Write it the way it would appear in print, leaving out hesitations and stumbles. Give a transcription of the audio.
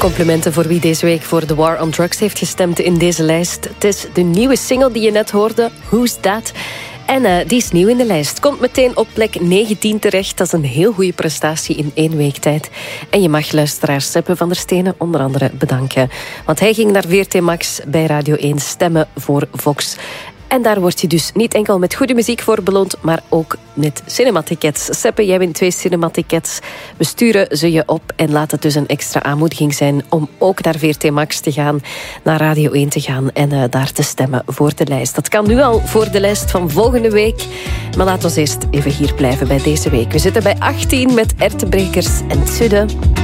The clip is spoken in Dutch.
complimenten voor wie deze week voor The War on Drugs heeft gestemd in deze lijst. Het is de nieuwe single die je net hoorde, Who's That? En die is nieuw in de lijst. Komt meteen op plek 19 terecht. Dat is een heel goede prestatie in 1 week tijd. En je mag luisteraar Seppe van der Stenen onder andere bedanken. Want hij ging naar VRT Max bij Radio 1 stemmen voor Vox. En daar word je dus niet enkel met goede muziek voor beloond, maar ook met cinematickets. Seppe, jij wint 2 cinematickets. We sturen ze je op en laat het dus een extra aanmoediging zijn om ook naar VRT Max te gaan, naar Radio 1 te gaan en daar te stemmen voor de lijst. Dat kan nu al voor de lijst van volgende week. Maar laten we eerst even hier blijven bij deze week. We zitten bij 18 met Ertebrekers en Tsudde.